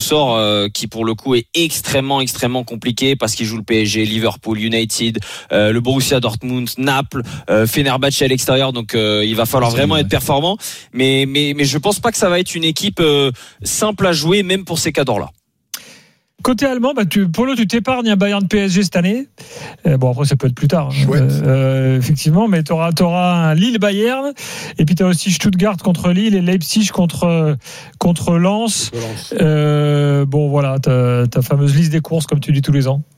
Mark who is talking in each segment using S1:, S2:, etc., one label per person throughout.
S1: sort qui pour le coup est extrêmement compliqué parce qu'il joue le PSG, Liverpool, United, le Borussia Dortmund, Naples, Fenerbahçe à l'extérieur. Donc il va falloir vraiment être performant. Mais je pense pas que ça va être une équipe simple à jouer, même pour ces cadres-là.
S2: Côté allemand, Polo, tu t'épargnes un Bayern PSG cette année. Bon, après, ça peut être plus tard. Effectivement, mais tu auras un Lille-Bayern. Et puis, tu as aussi Stuttgart contre Lille et Leipzig contre Lens. Bon, voilà, ta fameuse liste des courses, comme tu dis tous les ans.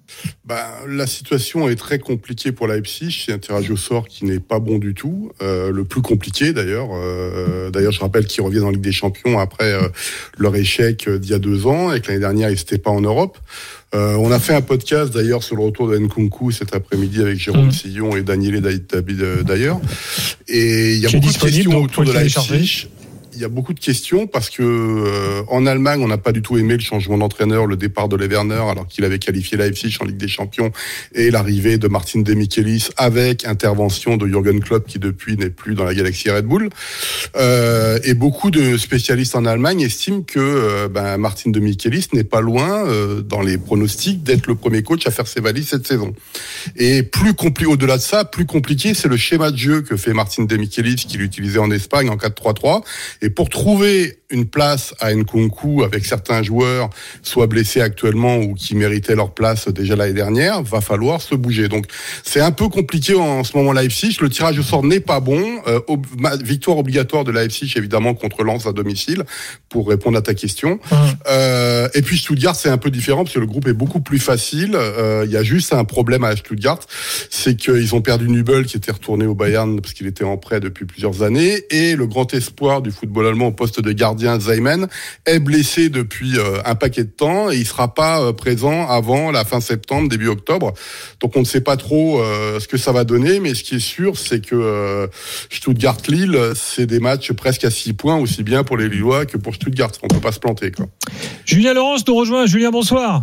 S3: La situation est très compliquée pour Leipzig. C'est un tirage au sort qui n'est pas bon du tout. Le plus compliqué d'ailleurs. D'ailleurs, je rappelle qu'ils reviennent en Ligue des Champions après leur échec d'il y a 2 ans et que l'année dernière, ils n'étaient pas en Europe. On a fait un podcast d'ailleurs sur le retour de Nkunku cet après-midi avec Jérôme Sillon et Daniele David d'ailleurs. Et il y a beaucoup de questions autour de Leipzig. Il y a beaucoup de questions parce que en Allemagne, on n'a pas du tout aimé le changement d'entraîneur, le départ de Werner, alors qu'il avait qualifié Leipzig en Ligue des Champions, et l'arrivée de Martin Demichelis avec intervention de Jürgen Klopp qui depuis n'est plus dans la galaxie Red Bull. Et beaucoup de spécialistes en Allemagne estiment que Martin Demichelis n'est pas loin dans les pronostics d'être le premier coach à faire ses valises cette saison. Et au-delà de ça, plus compliqué, c'est le schéma de jeu que fait Martin Demichelis qu'il utilisait en Espagne en 4-3-3. Et pour trouver une place à Nkunku avec certains joueurs, soit blessés actuellement ou qui méritaient leur place déjà l'année dernière, va falloir se bouger. Donc c'est un peu compliqué en ce moment Leipzig. Le tirage au sort n'est pas bon. Victoire obligatoire de Leipzig évidemment contre Lens à domicile pour répondre à ta question. Et puis Stuttgart c'est un peu différent parce que le groupe est beaucoup plus facile. Il y a juste un problème à Stuttgart, c'est qu'ils ont perdu Nübel qui était retourné au Bayern parce qu'il était en prêt depuis plusieurs années et le grand espoir du football allemand au poste de gardien Zeimann est blessé depuis un paquet de temps et il sera pas présent avant la fin septembre, début octobre. Donc on ne sait pas trop ce que ça va donner, mais ce qui est sûr, c'est que Stuttgart-Lille, c'est des matchs presque à 6 points, aussi bien pour les Lillois que pour Stuttgart. On peut pas se planter, quoi.
S2: Julien Laurence nous rejoint. Julien, bonsoir.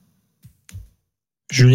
S2: Julien ?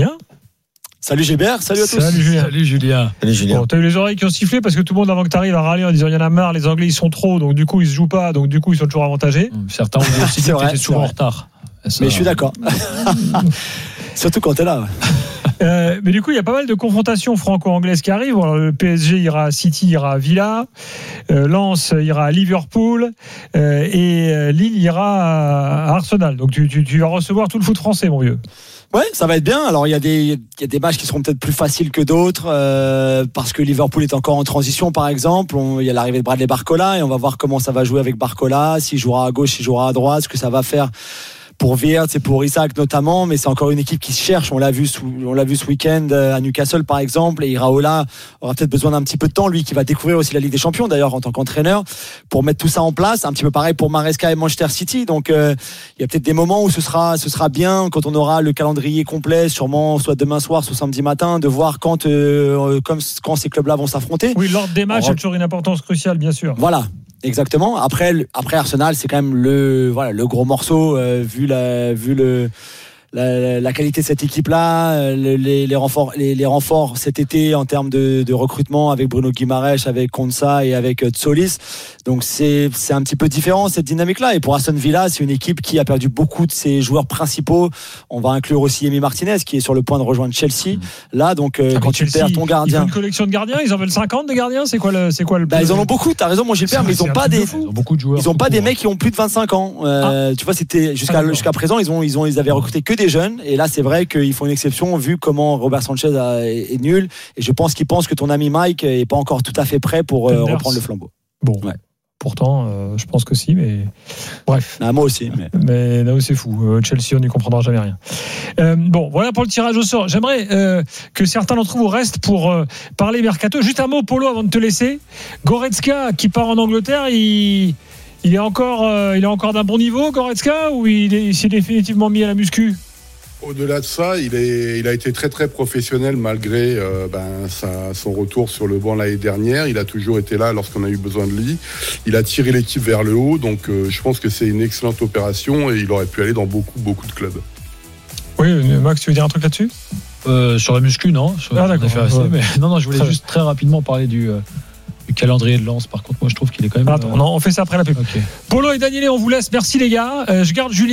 S4: Salut Gilbert, salut à tous.
S2: Salut Julien.
S4: Salut Julien.
S2: Bon, t'as eu les oreilles qui ont sifflé parce que tout le monde avant que t'arrives à râler en disant il y en a marre, les Anglais ils sont trop, donc du coup ils se jouent pas, donc du coup ils sont toujours avantagés.
S4: Certains ont dit aussi qu'ils étaient souvent en retard. Mais je suis d'accord. Surtout quand t'es là.
S2: Mais du coup il y a pas mal de confrontations franco-anglaises qui arrivent. Alors, le PSG ira à City, ira à Villa, Lens ira à Liverpool et Lille ira à Arsenal. Donc tu vas recevoir tout le foot français, mon vieux.
S4: Ouais, ça va être bien. Alors il y a des matchs qui seront peut-être plus faciles que d'autres parce que Liverpool est encore en transition par exemple. Il y a l'arrivée de Bradley Barcola et on va voir comment ça va jouer avec Barcola, s'il jouera à gauche, s'il jouera à droite, ce que ça va faire pour Wirtz et pour Isaac notamment, mais c'est encore une équipe qui se cherche. On l'a vu ce week-end à Newcastle par exemple, et Iraola aura peut-être besoin d'un petit peu de temps, lui qui va découvrir aussi la Ligue des Champions d'ailleurs en tant qu'entraîneur, pour mettre tout ça en place. Un petit peu pareil pour Maresca et Manchester City. Donc il y a peut-être des moments où ce sera bien quand on aura le calendrier complet, sûrement soit demain soir, soit samedi matin, de voir quand ces clubs-là vont s'affronter.
S2: Oui, l'ordre des matchs a toujours une importance cruciale, bien sûr.
S4: Voilà. Exactement. Après Arsenal, c'est quand même le gros morceau vu la qualité de cette équipe-là, les renforts cet été en termes de recrutement avec Bruno Guimaraes, avec Konsa et avec Tsolis. Donc c'est un petit peu différent cette dynamique-là. Et pour Aston Villa, c'est une équipe qui a perdu beaucoup de ses joueurs principaux. On va inclure aussi Emi Martinez qui est sur le point de rejoindre Chelsea. Là, donc quand tu perds ton gardien,
S2: ils ont une collection de gardiens. Ils en veulent 50 des gardiens. C'est quoi le
S4: ils en ont beaucoup. T'as raison, mon Gilbert, mais ils ont pas des mecs qui ont plus de 25 ans. Tu vois, c'était jusqu'à présent, ils avaient recruté que des jeunes, et là c'est vrai qu'ils font une exception vu comment Robert Sanchez est nul, et je pense qu'ils pensent que ton ami Mike est pas encore tout à fait prêt pour reprendre le flambeau.
S2: Bon, ouais. Pourtant je pense que si, mais bref.
S4: Moi aussi.
S2: Mais là c'est fou. Chelsea, on n'y comprendra jamais rien. Bon, voilà pour le tirage au sort. J'aimerais que certains d'entre vous restent pour parler mercato. Juste un mot, Polo, avant de te laisser. Goretzka qui part en Angleterre, il est encore d'un bon niveau, Goretzka, ou il s'est définitivement mis à la muscu?
S3: Au-delà de ça, il a été très très professionnel malgré son retour sur le banc l'année dernière. Il a toujours été là lorsqu'on a eu besoin de lui. Il a tiré l'équipe vers le haut, donc je pense que c'est une excellente opération et il aurait pu aller dans beaucoup de clubs.
S2: Oui, Max, tu veux dire un truc là-dessus?
S5: Sur la muscu, non.
S2: D'accord.
S5: Mais non, je voulais juste très rapidement parler du calendrier de Lens. Par contre, moi, je trouve qu'il est quand même.
S2: Attends, on fait ça après la pub.
S5: Okay.
S2: Polo et Daniele, on vous laisse. Merci les gars. Je garde Julien.